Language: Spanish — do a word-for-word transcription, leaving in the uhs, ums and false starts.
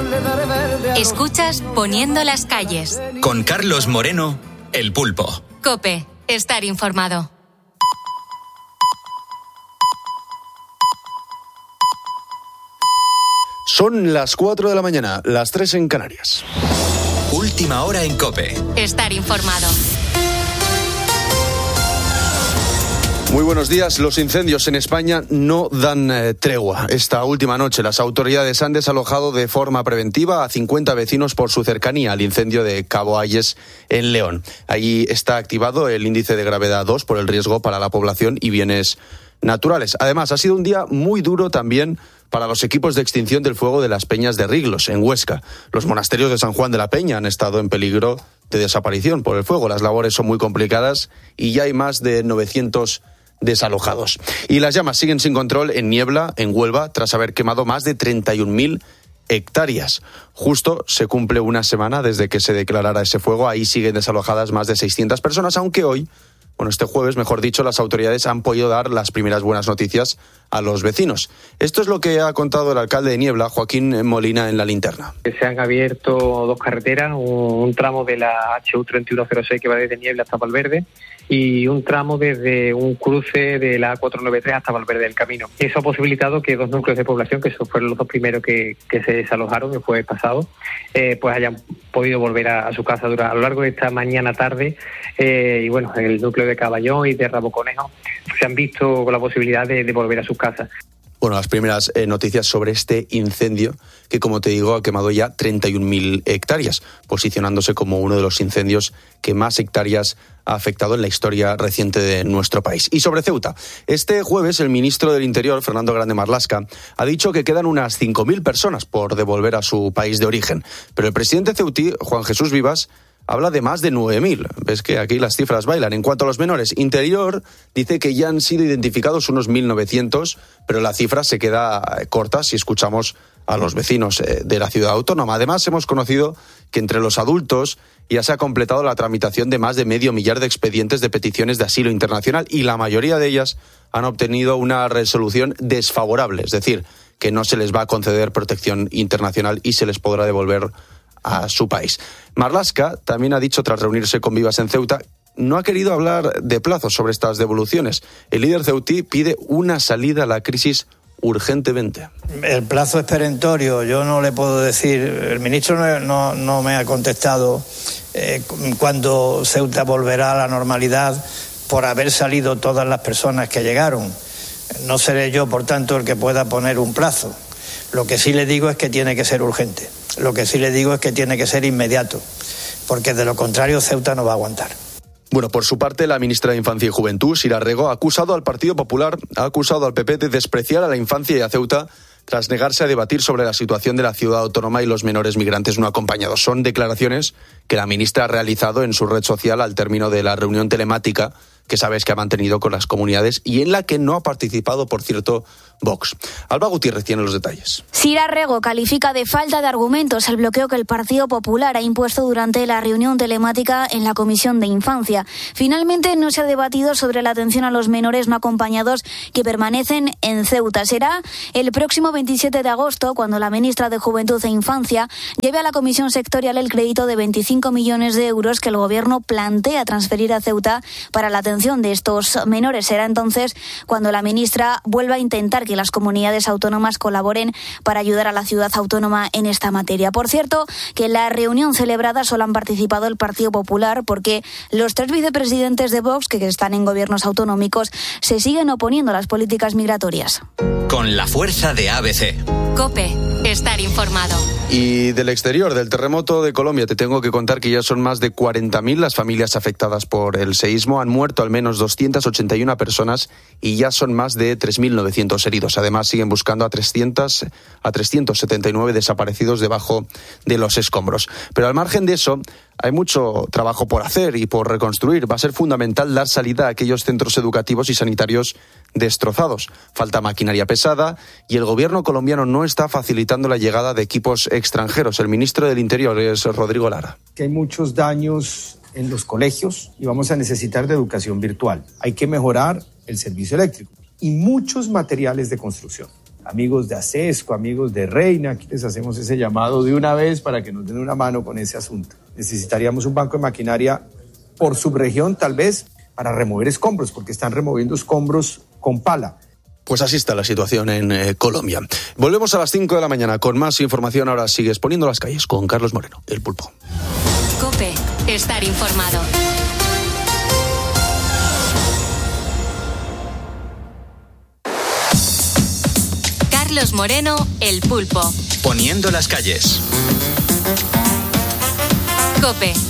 Escuchas Poniendo las calles. Con Carlos Moreno, El Pulpo. COPE, estar informado. Son las cuatro de la mañana, las tres en Canarias. Última hora en COPE. Estar informado. Muy buenos días. Los incendios en España no dan eh, tregua. Esta última noche las autoridades han desalojado de forma preventiva a cincuenta vecinos por su cercanía al incendio de Cabo Ayes en León. Allí está activado el índice de gravedad dos por el riesgo para la población y bienes naturales. Además, ha sido un día muy duro también para los equipos de extinción del fuego de las Peñas de Riglos, en Huesca. Los monasterios de San Juan de la Peña han estado en peligro de desaparición por el fuego. Las labores son muy complicadas y ya hay más de novecientos desalojados. Y las llamas siguen sin control en Niebla, en Huelva, tras haber quemado más de treinta y un mil hectáreas. Justo se cumple una semana desde que se declarara ese fuego. Ahí siguen desalojadas más de seiscientas personas, aunque hoy, bueno, este jueves, mejor dicho, las autoridades han podido dar las primeras buenas noticias a los vecinos. Esto es lo que ha contado el alcalde de Niebla, Joaquín Molina, en La Linterna. Se han abierto dos carreteras, un tramo de la H U treinta y uno cero seis que va desde Niebla hasta Valverde y un tramo desde un cruce de la A cuatrocientos noventa y tres hasta Valverde del Camino. Eso ha posibilitado que dos núcleos de población, que esos fueron los dos primeros que, que se desalojaron el jueves pasado, eh, pues hayan podido volver a, a su casa durante, a lo largo de esta mañana tarde. Eh, y bueno, el núcleo de Caballón y de Raboconejo se han visto con la posibilidad de, de volver a sus casas. Bueno, las primeras eh, noticias sobre este incendio que, como te digo, ha quemado ya treinta y un mil hectáreas, posicionándose como uno de los incendios que más hectáreas ha afectado en la historia reciente de nuestro país. Y sobre Ceuta, este jueves el ministro del Interior, Fernando Grande Marlaska, ha dicho que quedan unas cinco mil personas por devolver a su país de origen. Pero el presidente ceutí, Juan Jesús Vivas, habla de más de nueve mil. Ves que aquí las cifras bailan. En cuanto a los menores, Interior dice que ya han sido identificados unos mil novecientos, pero la cifra se queda corta si escuchamos a los vecinos de la ciudad autónoma. Además, hemos conocido que entre los adultos ya se ha completado la tramitación de más de medio millar de expedientes de peticiones de asilo internacional y la mayoría de ellas han obtenido una resolución desfavorable, es decir, que no se les va a conceder protección internacional y se les podrá devolver a su país. Marlaska también ha dicho, tras reunirse con Vivas en Ceuta, no ha querido hablar de plazos sobre estas devoluciones. El líder ceutí pide una salida a la crisis urgentemente. El plazo es perentorio, yo no le puedo decir, el ministro no, no, no me ha contestado eh, cuándo Ceuta volverá a la normalidad por haber salido todas las personas que llegaron. No seré yo, por tanto, el que pueda poner un plazo. Lo que sí le digo es que tiene que ser urgente. Lo que sí le digo es que tiene que ser inmediato, porque de lo contrario Ceuta no va a aguantar. Bueno, por su parte, la ministra de Infancia y Juventud, Sira Rego, ha acusado al Partido Popular, ha acusado al P P de despreciar a la infancia y a Ceuta tras negarse a debatir sobre la situación de la ciudad autónoma y los menores migrantes no acompañados. Son declaraciones que la ministra ha realizado en su red social al término de la reunión telemática que sabes que ha mantenido con las comunidades y en la que no ha participado, por cierto, Vox. Alba Gutiérrez tiene los detalles. Sira Rego califica de falta de argumentos el bloqueo que el Partido Popular ha impuesto durante la reunión telemática en la Comisión de Infancia. Finalmente no se ha debatido sobre la atención a los menores no acompañados que permanecen en Ceuta. Será el próximo veintisiete de agosto cuando la ministra de Juventud e Infancia lleve a la Comisión Sectorial el crédito de veinticinco millones de euros que el Gobierno plantea transferir a Ceuta para la atención de estos menores. Será entonces cuando la ministra vuelva a intentar que las comunidades autónomas colaboren para ayudar a la ciudad autónoma en esta materia. Por cierto, que en la reunión celebrada solo han participado el Partido Popular porque los tres vicepresidentes de Vox, que están en gobiernos autonómicos, se siguen oponiendo a las políticas migratorias. Con la fuerza de A B C. COPE, estar informado. Y del exterior, del terremoto de Colombia, te tengo que contar que ya son más de cuarenta mil las familias afectadas por el seísmo. Han muerto al menos doscientas ochenta y una personas y ya son más de tres mil novecientos heridos. Además, siguen buscando a trescientos, a trescientos setenta y nueve desaparecidos debajo de los escombros. Pero al margen de eso, hay mucho trabajo por hacer y por reconstruir. Va a ser fundamental dar salida a aquellos centros educativos y sanitarios destrozados. Falta maquinaria pesada y el gobierno colombiano no está facilitando la llegada de equipos extranjeros. El ministro del Interior es Rodrigo Lara. Que hay muchos daños en los colegios y vamos a necesitar de educación virtual. Hay que mejorar el servicio eléctrico y muchos materiales de construcción. amigos de ASESCO, amigos de Reina, aquí les hacemos ese llamado de una vez para que nos den una mano con ese asunto. Necesitaríamos un banco de maquinaria por subregión, tal vez, para remover escombros, porque están removiendo escombros con pala. Pues así está la situación en eh, Colombia. Volvemos a las cinco de la mañana con más información. Ahora sigues poniendo las calles con Carlos Moreno, el Pulpo. COPE, estar informado. Carlos Moreno, el Pulpo. Poniendo las calles. COPE.